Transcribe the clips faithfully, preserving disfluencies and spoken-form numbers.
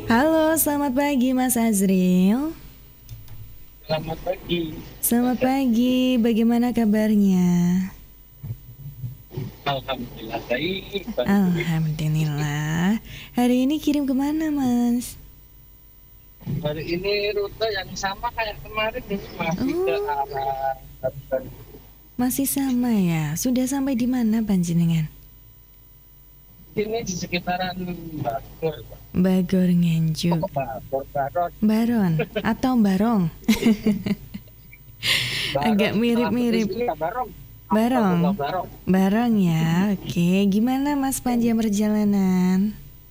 Halo, selamat pagi Mas Azril. Selamat pagi. Selamat pagi, bagaimana kabarnya? Alhamdulillah baik. Baik. Alhamdulillah. Hari ini kirim kemana Mas? Hari ini rute yang sama kayak kemarin ini masih ke Oh, arah Banten. masih sama ya. Sudah sampai di mana panjenengan? Ini di sekitaran Bogor, Pak. Bagor Nganjuk. Oh, Bogor, Baron, Baron atau Barong? Baron. Agak Kalau di mirip-mirip. sini ya Barong. Barong. Atau Barong. Barong ya. Oke, gimana Mas panjang perjalanan?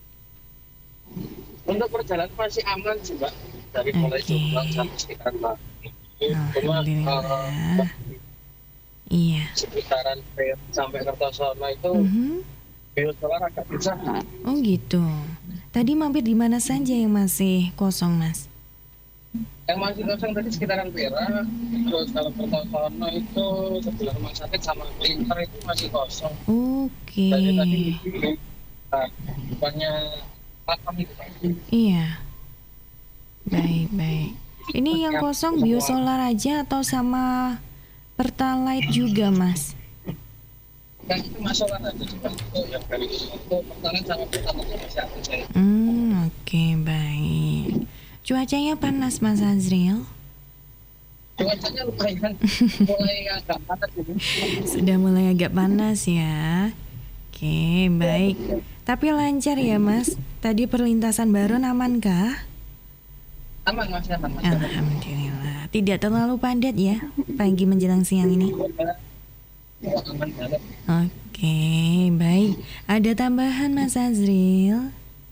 Untuk perjalanan masih aman sih, Mbak. Dari mulai Oke. Jombang sampai sekitar Bali. Cuma Alhamdulillah. eh, Iya. sekitaran Pet sampai Kertosono itu Mhm. biosolar agak susah. Oh gitu. Tadi mampir di mana saja yang masih kosong, Mas? Yang masih kosong tadi sekitaran Perak, terus kalau Kertosono itu sebelah rumah sakit sama printer itu masih kosong. Oke. Dari tadi di nah, bukannya platform itu Pak. Iya. Baik, baik. Ini yang kosong biosolar aja atau sama Pertalite juga, Mas? Yang itu masalah aja cuma itu yang dari itu pertanyaan sama pertanyaan masih ada saya. Hmm, oke, baik. Cuacanya panas, Mas Azril? Cuacanya lumayan mulai agak panas ini. Sudah mulai agak panas ya. Oke, baik. Tapi lancar ya, Mas? Tadi perlintasan Baron amankah? Aman masih aman masih aman. Alhamdulillah. Tidak terlalu padat ya pagi menjelang siang ini. Ya, aman banget. Oke, baik. Ada tambahan Mas Azril?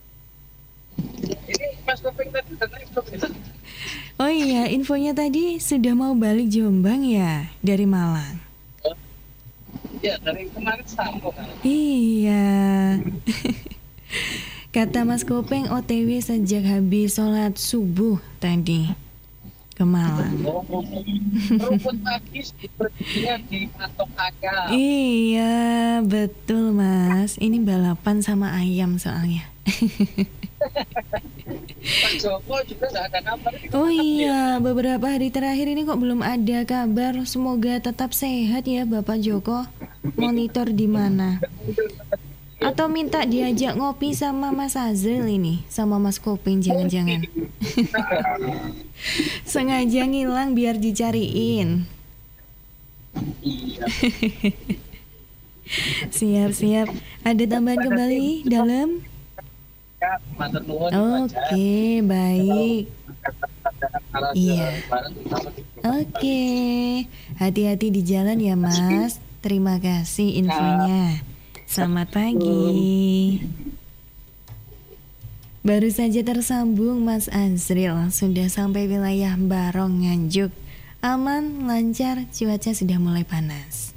Ini Mas Topeng tadi katanya belum bisa. Oh iya, infonya tadi sudah mau balik Jombang ya dari Malang. Ya dari kemarin sama kan. Iya. Kata Mas Kopeng O T W sejak habis sholat subuh tadi ke Malang. Oh, rumput magis sepertinya di patok agak. Iya, betul Mas. Ini balapan sama ayam soalnya. Pak Joko juga nggak ada kabar. Ini Oh kemana dia? iya, beberapa hari terakhir ini kok belum ada kabar. Semoga tetap sehat ya Bapak Joko. Monitor di mana? Atau minta diajak ngopi sama Mas Azril ini, sama Mas Kopeng jangan-jangan. Sengaja ngilang biar dicariin. Iya. Siap-siap. Ada tambahan kembali dalam? Ya, matur nuwun itu aja. Oke, baik. Kalau Iya. barang sama di Oke, hati-hati di jalan ya Mas. Terima kasih infonya. Selamat pagi. Baru saja tersambung Mas Azril, sudah sampai wilayah Barong Nganjuk. Aman, lancar, cuaca sudah mulai panas.